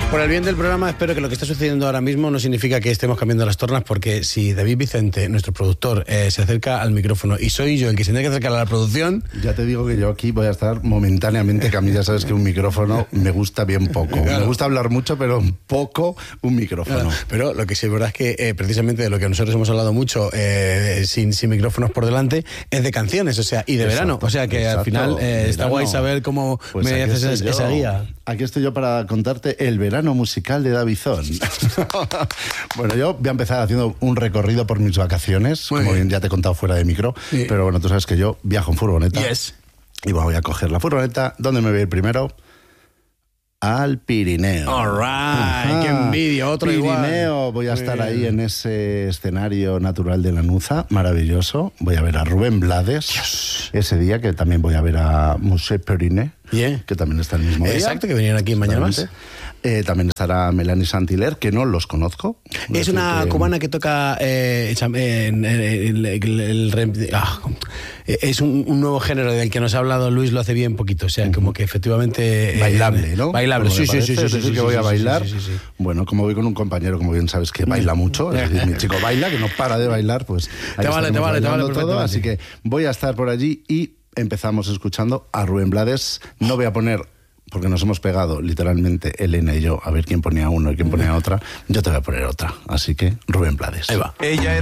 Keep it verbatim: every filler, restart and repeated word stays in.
Por el bien del programa, espero que lo que está sucediendo ahora mismo no significa que estemos cambiando las tornas, porque si David Vicente, nuestro productor, eh, se acerca al micrófono y soy yo el que se tiene que acercar a la producción... Ya te digo que yo aquí voy a estar momentáneamente, que a mí ya sabes que un micrófono me gusta bien poco. Claro. Me gusta hablar mucho, pero poco un micrófono. Claro. Pero lo que sí es verdad es que eh, precisamente de lo que nosotros hemos hablado mucho, eh, sin, sin micrófonos por delante, es de canciones, o sea, y de exacto, verano. O sea que exacto, al final eh, está guay saber cómo pues me haces esa, esa guía. Aquí estoy yo para contarte el verano musical de Davizón. Bueno, yo voy a empezar haciendo un recorrido por mis vacaciones, muy como bien ya te he contado fuera de micro, sí. Pero bueno, tú sabes que yo viajo en furgoneta. Yes. Y voy a coger la furgoneta. ¿Dónde me voy a ir primero? Al Pirineo. All right. Ajá. Qué envidia, otro Pirineo. igual. Voy a estar bien. Ahí en ese escenario natural de Lanuza, maravilloso. Voy a ver a Rubén Blades. Dios. Ese día, que también voy a ver a Musée Periné, yeah. que también está el mismo día. Exacto, que vinieron aquí en Mañana Más. Eh, también estará Melanie Saint-Hilaire, que no los conozco. Es una que... cubana que toca eh, en, en, en, el, el, el, ah, es un, un nuevo género del que nos ha hablado Luis lo hace bien poquito, o sea, uh-huh. como que efectivamente... Bailable, ¿no? Bailable, sí, sí, sí, sí. Es decir, sí, que voy sí, a bailar. Sí, sí, sí, sí. Bueno, como voy con un compañero, como bien sabes, que baila mucho, es decir, mi chico baila, que no para de bailar, pues... Te vale, te vale, te vale todo, así que voy a estar por allí y empezamos escuchando a Rubén Blades. No voy a poner... porque nos hemos pegado literalmente Elena y yo a ver quién ponía uno y quién ponía otra. Yo te voy a poner otra, así que Rubén Blades. Ahí va. Ella